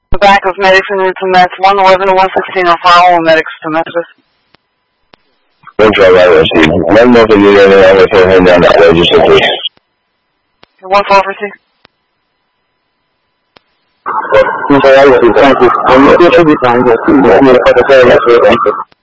The back of medics and routes and that's 111 and 116 on file and medics to Memphis. Don't try right, let's see. Let me know if you need anything. I'm going to send him down that way just in case. 1450. Thank you.